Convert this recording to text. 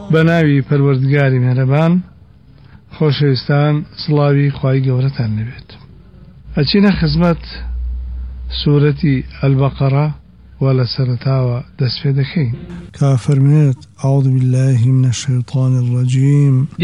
بەناوی پەروەردگاری مێرەبان. خۆشەویستان، سڵاوی خوای گەورەتان لەبێت. ئەچینە خزمەت سوورەتی ئەلبەقەرە و لە سەرەتاوە دەست پێ دەکەین. کە فەرمێت: ئەعوذ بالله من الشیطان الرجیم